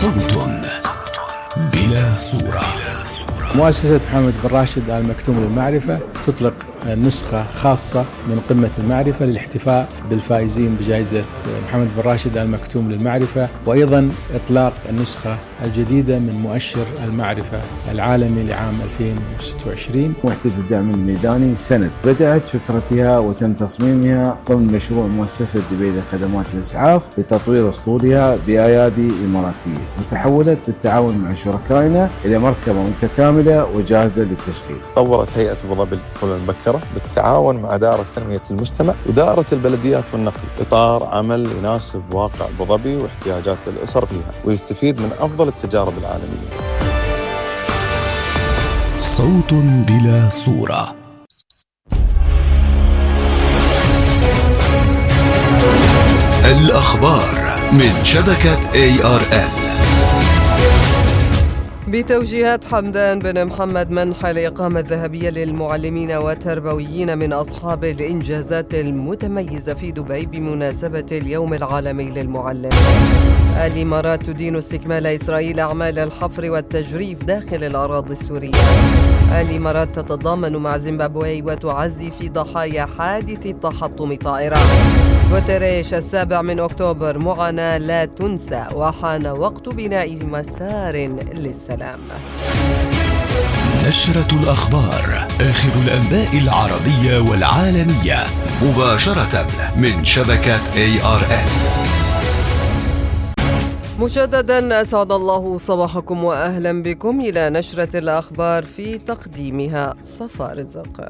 صوت بلا صورة. مؤسسة محمد بن راشد آل مكتوم للمعرفة تطلق نسخة خاصة من قمة المعرفة للاحتفاء بالفائزين بجائزة محمد بن راشد آل مكتوم للمعرفة، وأيضا إطلاق النسخة الجديدة من مؤشر المعرفة العالمي لعام 2026. وحدة الدعم الميداني سند بدأت فكرتها وتم تصميمها ضمن مشروع مؤسسة دبي لخدمات الإسعاف لتطوير أسطولها بأيادي إماراتية، وتحولت بالتعاون مع شركائنا إلى مركبة متكاملة وجاهزة للتشغيل. طورت هيئة أبو ظبي للطفولة المبكرة بالتعاون مع دائرة تنمية المجتمع ودائرة البلديات والنقل إطار عمل يناسب واقع أبو ظبي واحتياجات الأسر فيها ويستفيد من أفضل التجارب العالمية. صوت بلا صورة. الأخبار من شبكة ARN بتوجيهات حمدان بن محمد منح الإقامة الذهبية للمعلمين والتربويين من أصحاب الإنجازات المتميزة في دبي بمناسبة اليوم العالمي للمعلم. الإمارات تدين استكمال إسرائيل أعمال الحفر والتجريف داخل الأراضي السورية. الإمارات تتضامن مع زيمبابوي وتعزي في ضحايا حادث تحطم طائرة. غوتيريش 7 أكتوبر معاناة لا تنسى وحان وقت بناء مسار للسلام. نشرة الأخبار، آخر الأنباء العربية والعالمية مباشرة من شبكة ARN. مجددا أسعد الله صباحكم وأهلا بكم إلى نشرة الأخبار في تقديمها صفا رزق.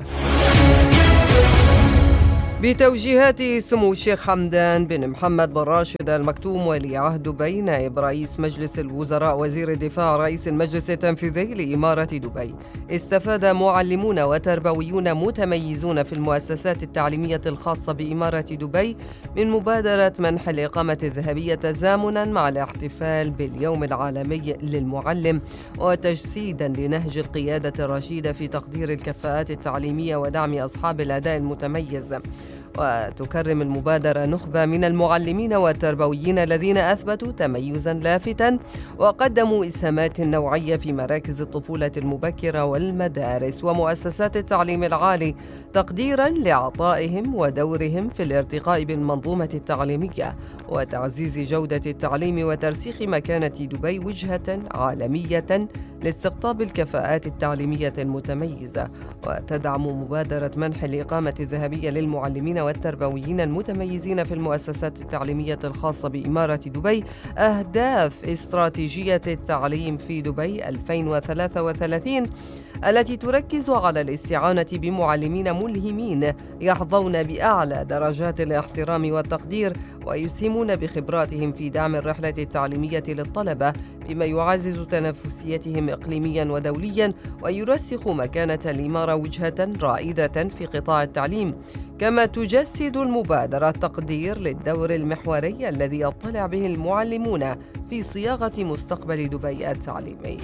بتوجيهات سمو الشيخ حمدان بن محمد بن راشد آل مكتوم ولي عهد دبي نائب رئيس مجلس الوزراء وزير الدفاع رئيس المجلس التنفيذي لإمارة دبي، استفاد معلمون وتربويون متميزون في المؤسسات التعليمية الخاصة بإمارة دبي من مبادرة منح الإقامة الذهبية تزامنا مع الاحتفال باليوم العالمي للمعلم وتجسيدا لنهج القيادة الرشيدة في تقدير الكفاءات التعليمية ودعم أصحاب الأداء المتميز. وتكرم المبادرة نخبة من المعلمين والتربويين الذين أثبتوا تميزا لافتا وقدموا إسهامات نوعية في مراكز الطفولة المبكرة والمدارس ومؤسسات التعليم العالي، تقديرا لعطائهم ودورهم في الارتقاء بالمنظومة التعليمية وتعزيز جودة التعليم وترسيخ مكانة دبي وجهة عالمية لاستقطاب الكفاءات التعليمية المتميزة. وتدعم مبادرة منح الإقامة الذهبية للمعلمين والتربويين المتميزين في المؤسسات التعليمية الخاصة بإمارة دبي أهداف استراتيجية التعليم في دبي 2033 التي تركز على الاستعانة بمعلمين ملهمين يحظون بأعلى درجات الاحترام والتقدير ويسهمون بخبراتهم في دعم الرحلة التعليمية للطلبة بما يعزز تنافسيتهم إقليميا ودوليا ويرسخ مكانة الإمارة وجهة رائدة في قطاع التعليم. كما تجسد المبادرة تقدير للدور المحوري الذي يطلع به المعلمون في صياغة مستقبل دبي التعليمي.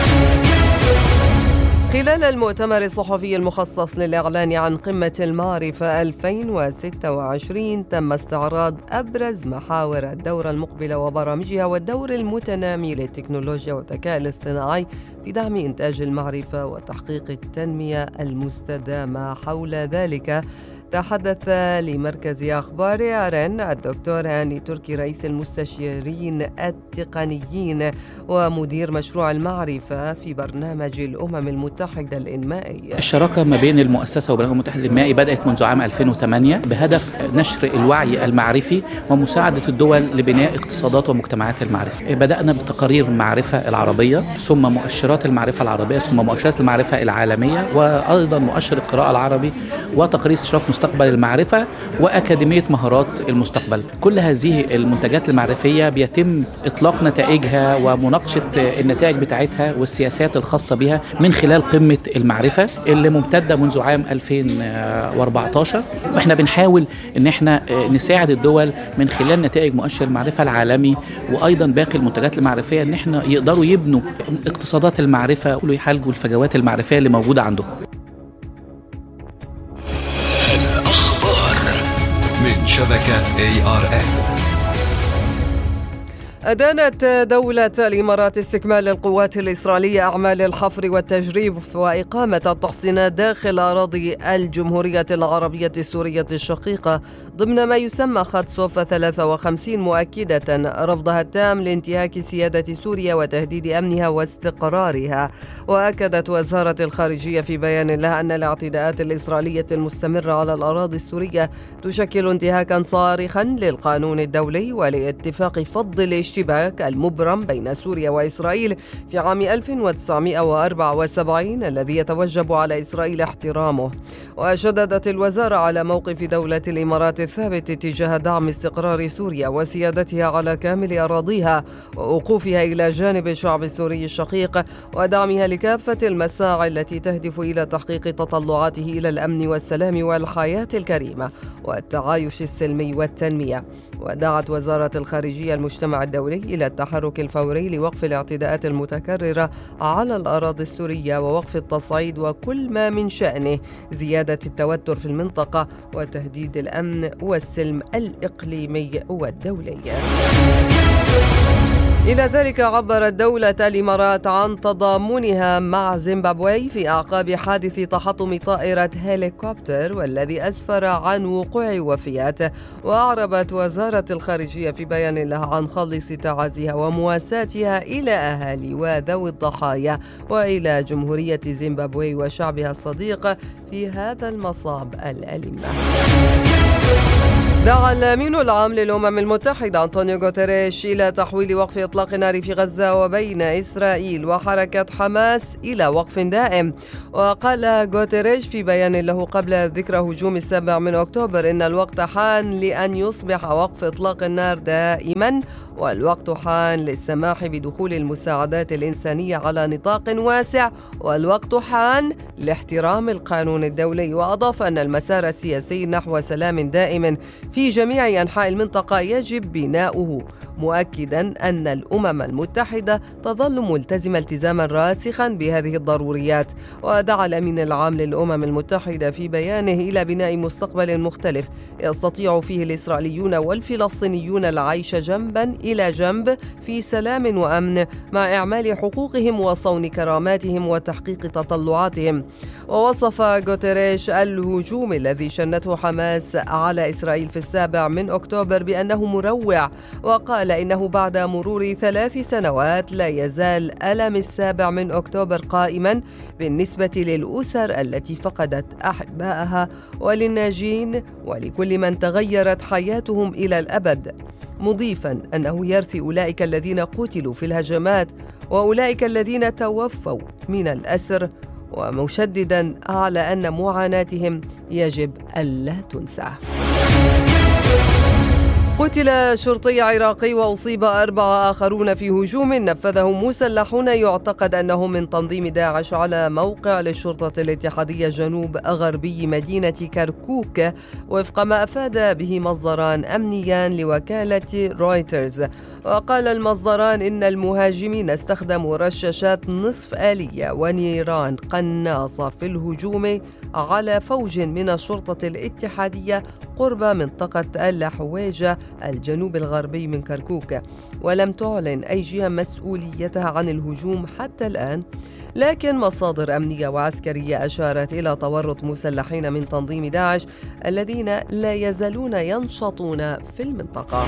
خلال المؤتمر الصحفي المخصص للإعلان عن قمة المعرفة 2026 تم استعراض أبرز محاور الدورة المقبلة وبرامجها والدور المتنامي للتكنولوجيا والذكاء الاصطناعي في دعم إنتاج المعرفة وتحقيق التنمية المستدامة. حول ذلك تحدث لمركز أخبار ARN الدكتور هاني تركي رئيس المستشارين التقنيين ومدير مشروع المعرفة في برنامج الأمم المتحدة الإنمائي. الشراكة ما بين المؤسسة وبين الأمم المتحدة الإنمائي بدأت منذ عام 2008 بهدف نشر الوعي المعرفي ومساعدة الدول لبناء اقتصادات ومجتمعات المعرفة. بدأنا بتقارير المعرفة العربية ثم مؤشرات المعرفة العربية ثم مؤشرات المعرفة العالمية وأيضا مؤشر القراءة العربي وتقرير استشراف مستقبل المعرفة وأكاديمية مهارات المستقبل. كل هذه المنتجات المعرفية بيتم إطلاق نتائجها ومناقشة النتائج بتاعتها والسياسات الخاصة بها من خلال قمة المعرفة اللي ممتدة منذ عام 2014، وإحنا بنحاول إن إحنا نساعد الدول من خلال نتائج مؤشر المعرفة العالمي وأيضا باقي المنتجات المعرفية إن إحنا يقدروا يبنوا اقتصادات المعرفة ويحالجوا الفجوات المعرفية اللي موجودة عندهم. من شبكة ARN. أدانت دولة الإمارات استكمال القوات الإسرائيلية أعمال الحفر والتجريف وإقامة التحصينات داخل أراضي الجمهورية العربية السورية الشقيقة ضمن ما يسمى خط صوفا 53، مؤكدة رفضها التام لانتهاك سيادة سوريا وتهديد أمنها واستقرارها. وأكدت وزارة الخارجية في بيان لها أن الاعتداءات الإسرائيلية المستمرة على الأراضي السورية تشكل انتهاكا صارخا للقانون الدولي ولاتفاق فض الاشتباك المبرم بين سوريا وإسرائيل في عام 1974 الذي يتوجب على إسرائيل احترامه. وشددت الوزارة على موقف دولة الإمارات الثابت تجاه دعم استقرار سوريا وسيادتها على كامل أراضيها ووقوفها إلى جانب الشعب السوري الشقيق ودعمها لكافة المساعي التي تهدف إلى تحقيق تطلعاته إلى الأمن والسلام والحياة الكريمة والتعايش السلمي والتنمية. ودعت وزارة الخارجية المجتمع الدولي إلى التحرك الفوري لوقف الاعتداءات المتكررة على الأراضي السورية ووقف التصعيد وكل ما من شأنه زيادة التوتر في المنطقة وتهديد الأمن والسلم الإقليمي والدولي. إلى ذلك عبرت دولة الإمارات عن تضامنها مع زيمبابوي في أعقاب حادث تحطم طائرة هليكوبتر والذي أسفر عن وقوع وفيات. وأعربت وزارة الخارجية في بيان لها عن خالص تعازيها ومواساتها إلى أهالي وذوي الضحايا وإلى جمهورية زيمبابوي وشعبها الصديق في هذا المصاب الأليم. دعا الأمين العام للأمم المتحدة أنطونيو غوتيريش إلى تحويل وقف إطلاق النار في غزة وبين إسرائيل وحركة حماس إلى وقف دائم. وقال غوتيريش في بيان له قبل ذكرى هجوم 7 أكتوبر إن الوقت حان لأن يصبح وقف إطلاق النار دائما، والوقت حان للسماح بدخول المساعدات الإنسانية على نطاق واسع، والوقت حان لاحترام القانون الدولي. وأضاف أن المسار السياسي نحو سلام دائم في جميع أنحاء المنطقة يجب بناؤه، مؤكدا أن الأمم المتحدة تظل ملتزمة التزاما راسخا بهذه الضروريات. ودعا الأمين العام للأمم المتحدة في بيانه إلى بناء مستقبل مختلف يستطيع فيه الإسرائيليون والفلسطينيون العيش جنبا إلى جنب في سلام وأمن مع إعمال حقوقهم وصون كراماتهم وتحقيق تطلعاتهم. ووصف غوتيريش الهجوم الذي شنته حماس على إسرائيل في 7 أكتوبر بأنه مروع، وقال إنه بعد مرور 3 سنوات لا يزال ألم 7 أكتوبر قائما بالنسبة للأسر التي فقدت أحبائها وللناجين ولكل من تغيرت حياتهم إلى الأبد، مضيفا أنه يرثي أولئك الذين قتلوا في الهجمات وأولئك الذين توفوا من الأسر، ومشددا على أن معاناتهم يجب ألا تنسى. قتل شرطي عراقي وأصيب 4 آخرون في هجوم نفذه مسلحون يعتقد أنهم من تنظيم داعش على موقع للشرطة الاتحادية جنوب غربي مدينة كركوك، وفق ما أفاد به مصدران أمنيان لوكالة رويترز. وقال المصدران إن المهاجمين استخدموا رشاشات نصف آلية ونيران قناصة في الهجوم على فوج من الشرطة الاتحادية قرب منطقة الحويجة الجنوب الغربي من كركوك. ولم تعلن أي جهة مسؤوليتها عن الهجوم حتى الآن، لكن مصادر أمنية وعسكرية أشارت إلى تورط مسلحين من تنظيم داعش الذين لا يزالون ينشطون في المنطقة.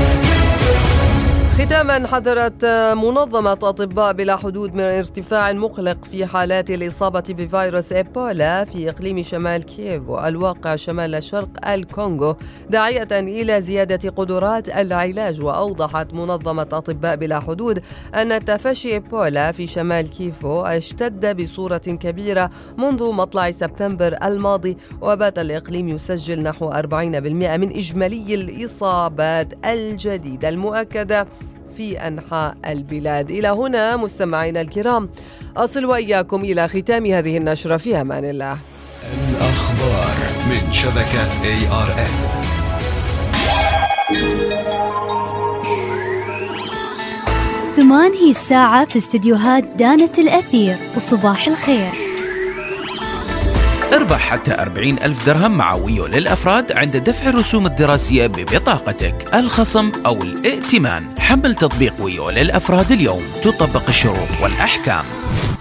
ختاما، حذرت منظمة أطباء بلا حدود من ارتفاع مقلق في حالات الإصابة بفيروس إيبولا في إقليم شمال كييف والواقع شمال شرق الكونغو، داعية إلى زيادة قدرات العلاج. وأوضحت منظمة أطباء بلا حدود أن تفشي إيبولا في شمال كيفو اشتد بصورة كبيرة منذ مطلع سبتمبر الماضي، وبات الإقليم يسجل نحو 40% من إجمالي الإصابات الجديدة المؤكدة في أنحاء البلاد. إلى هنا مستمعينا الكرام أصل وإياكم إلى ختام هذه النشرة، في أمان الله. الأخبار من شبكة ARN. ثمان هي الساعة في استديوهات دانة الأثير، وصباح الخير. اربح حتى 40,000 درهم مع ويو للأفراد عند دفع الرسوم الدراسية ببطاقتك، الخصم أو الائتمان. حمل تطبيق ويو للأفراد اليوم، تطبق الشروط والأحكام.